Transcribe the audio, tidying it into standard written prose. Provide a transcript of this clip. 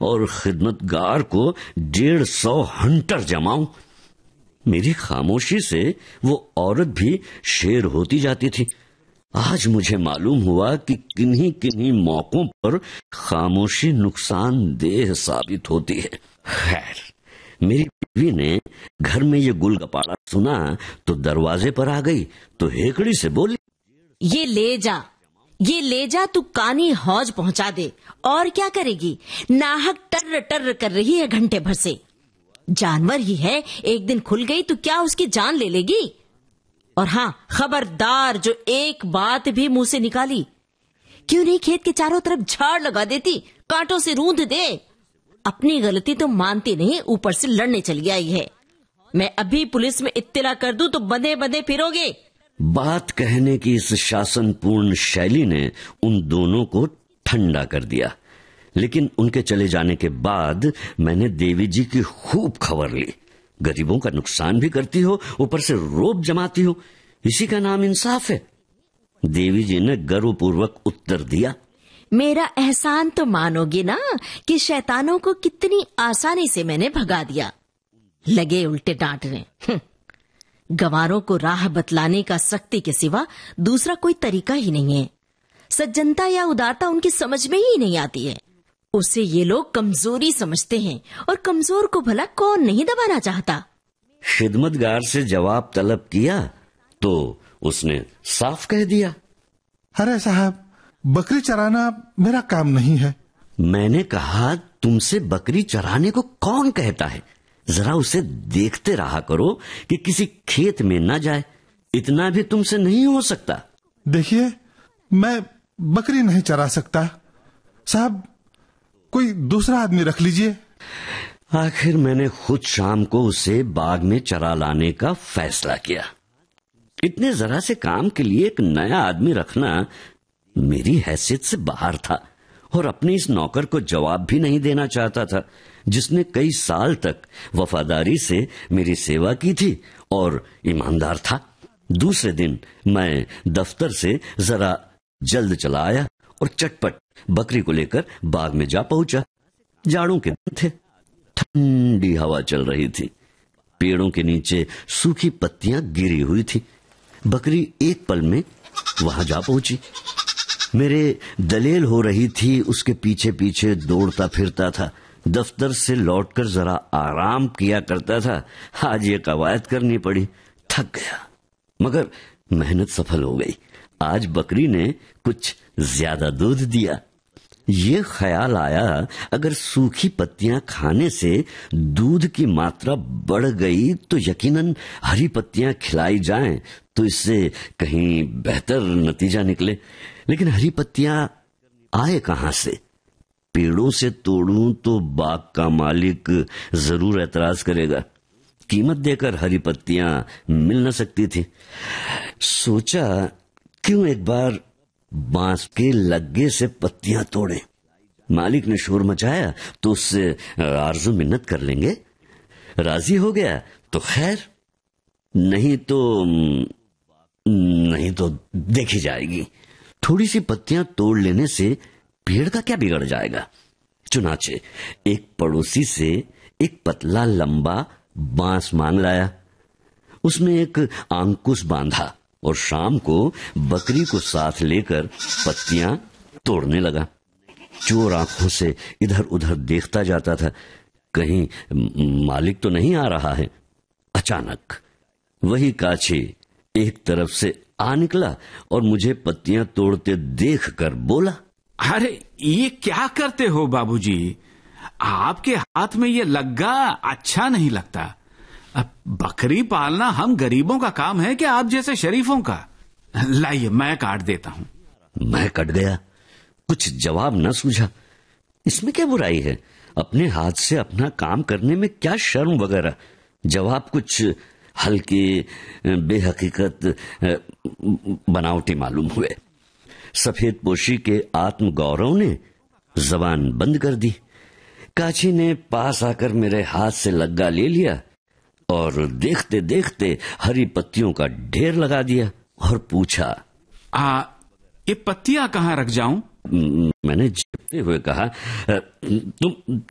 और खिदमतगार को 150 हंटर जमाऊं। मेरी खामोशी से वो औरत भी शेर होती जाती थी। आज मुझे मालूम हुआ कि किन्हीं किन्हीं मौकों पर खामोशी नुकसानदेह साबित होती है। खैर, मेरी बीवी ने घर में ये गुलगपाड़ा सुना तो दरवाजे पर आ गई तो हेकड़ी से बोली, ये ले जा तू कानी हौज पहुंचा दे। और क्या करेगी, नाहक टर्र टर्र कर रही है घंटे भर से। जानवर ही है, एक दिन खुल गई तो क्या उसकी जान ले लेगी। और हाँ, खबरदार, जो एक बात भी मुंह से निकाली, क्यों नहीं खेत के चारों तरफ झाड़ लगा देती, कांटों से रूंध दे। अपनी गलती तो मानती नहीं, ऊपर से लड़ने चली आई है। मैं अभी पुलिस में इत्तला कर दूं तो बंधे बंधे फिरोगे। बात कहने की इस शासनपूर्ण शैली ने उन दोनों को ठंडा कर दिया। लेकिन उनके चले जाने के बाद मैंने देवी जी की खूब खबर ली। गरीबों का नुकसान भी करती हो, ऊपर से रोब जमाती हो, इसी का नाम इंसाफ है। देवी जी ने गर्वपूर्वक उत्तर दिया, मेरा एहसान तो मानोगे ना कि शैतानों को कितनी आसानी से मैंने भगा दिया। लगे उल्टे डांटने। गंवारों को राह बतलाने का सख्ती के सिवा दूसरा कोई तरीका ही नहीं है। सज्जनता या उदारता उनकी समझ में ही नहीं आती है। उसे ये लोग कमजोरी समझते हैं, और कमजोर को भला कौन नहीं दबाना चाहता। खिदमतगार से जवाब तलब किया तो उसने साफ कह दिया, अरे साहब, बकरी चराना मेरा काम नहीं है। मैंने कहा, तुमसे बकरी चराने को कौन कहता है? जरा उसे देखते रहा करो कि किसी खेत में न जाए। इतना भी तुमसे नहीं हो सकता। देखिए, मैं बकरी नहीं चरा सकता साहब, कोई दूसरा आदमी रख लीजिए। आखिर मैंने खुद शाम को उसे बाग में चरा लाने का फैसला किया। इतने जरा से काम के लिए एक नया आदमी रखना मेरी हैसियत से बाहर था, और अपने इस नौकर को जवाब भी नहीं देना चाहता था, जिसने कई साल तक वफादारी से मेरी सेवा की थी और ईमानदार था। दूसरे दिन मैं दफ्तर से जरा जल्द चला आया और चटपट बकरी को लेकर बाग में जा पहुंचा। जाड़ों के दिन थे, ठंडी हवा चल रही थी, पेड़ों के नीचे सूखी पत्तियां गिरी हुई थी। बकरी एक पल में वहां जा पहुंची। मेरे दलेल हो रही थी, उसके पीछे पीछे दौड़ता फिरता था। दफ्तर से लौटकर जरा आराम किया करता था, आज ये कवायद करनी पड़ी। थक गया, मगर मेहनत सफल हो गई। आज बकरी ने कुछ ज्यादा दूध दिया। ये ख्याल आया, अगर सूखी पत्तियां खाने से दूध की मात्रा बढ़ गई तो यकीनन हरी पत्तियां खिलाई जाएं तो इससे कहीं बेहतर नतीजा निकले। लेकिन हरी पत्तियां आए कहां से? पेड़ों से तोड़ूं तो बाग का मालिक जरूर एतराज करेगा। कीमत देकर हरी पत्तियां मिल न सकती थी। सोचा, क्यों एक बार बांस के लग्गे से पत्तियां तोड़े। मालिक ने शोर मचाया तो उससे आरजू मिन्नत कर लेंगे। राजी हो गया तो खैर, नहीं तो देखी जाएगी। थोड़ी सी पत्तियां तोड़ लेने से पेड़ का क्या बिगड़ जाएगा। चुनाचे एक पड़ोसी से एक पतला लंबा बांस मांग लाया। उसमें एक अंकुश बांधा और शाम को बकरी को साथ लेकर पत्तियां तोड़ने लगा। चोर आंखों से इधर उधर देखता जाता था, कहीं मालिक तो नहीं आ रहा है। अचानक वही काछी एक तरफ से आ निकला और मुझे पत्तियां तोड़ते देखकर बोला, अरे ये क्या करते हो बाबूजी? आपके हाथ में ये लग्गा अच्छा नहीं लगता। अब बकरी पालना हम गरीबों का काम है कि आप जैसे शरीफों का? लाइए, मैं काट देता हूँ। मैं कट गया, कुछ जवाब न सूझा। इसमें क्या बुराई है? अपने हाथ से अपना काम करने में क्या शर्म वगैरह? जवाब कुछ हल्के बेहकीकत बनावटी मालूम हुए। सफेद पोशी के आत्मगौरव ने जबान बंद कर दी। काची ने पास आकर मेरे हाथ से लग्गा ले लिया और देखते देखते हरी पत्तियों का ढेर लगा दिया और पूछा, ये पत्तियां कहाँ रख जाऊं? मैंने झेपते हुए कहा,